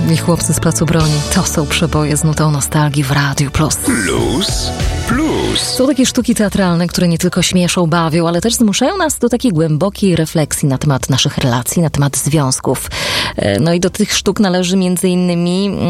I chłopcy z Placu Broni. To są przeboje z nutą nostalgii w Radiu Plus. Są takie sztuki teatralne, które nie tylko śmieszą, bawią, ale też zmuszają nas do takiej głębokiej refleksji na temat naszych relacji, na temat związków. No i do tych sztuk należy m.in.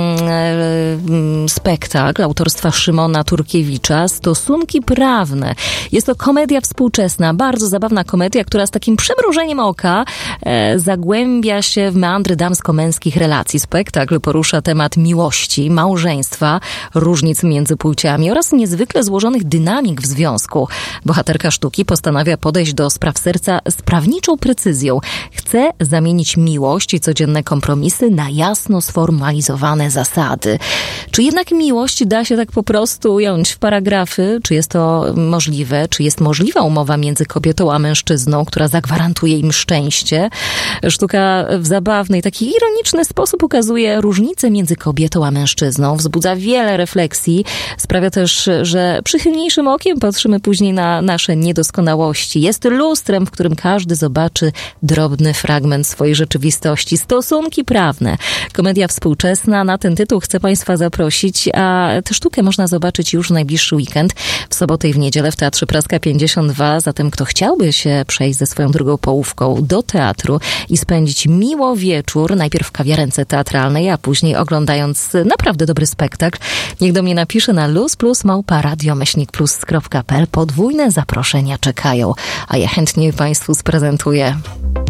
spektakl autorstwa Szymona Turkiewicza Stosunki prawne. Jest to komedia współczesna, bardzo zabawna komedia, która z takim przymrużeniem oka zagłębia się w meandry damsko-męskich relacji. Spektakl porusza temat miłości, małżeństwa, różnic między płciami oraz niezwykle złożonych dynamik w związku. Bohaterka sztuki postanawia podejść do spraw serca z prawniczą precyzją. Chce zamienić miłość i codzienne kompromisy na jasno sformalizowane zasady. Czy jednak miłość da się tak po prostu ująć w paragrafy? Czy jest to możliwe? Czy jest możliwa umowa między kobietą a mężczyzną, która zagwarantuje im szczęście? Sztuka w zabawny, taki ironiczny sposób ukazuje różnice między kobietą a mężczyzną. Wzbudza wiele refleksji. Sprawia też, że przychylniejszym okiem patrzymy później na nasze niedoskonałości. Jest lustrem, w którym każdy zobaczy drobny fragment swojej rzeczywistości. Stosunki prawne. Komedia współczesna. Na ten tytuł chcę Państwa zaprosić, a tę sztukę można zobaczyć już w najbliższy weekend, w sobotę i w niedzielę w Teatrze Praska 52. Zatem kto chciałby się przejść ze swoją drugą połówką do teatru i spędzić miło wieczór, najpierw w kawiarence teatralnej, a później oglądając naprawdę dobry spektakl, niech do mnie napisze na luzplus@radio-plus.pl. Podwójne zaproszenia czekają, a ja chętnie Państwu sprezentuję.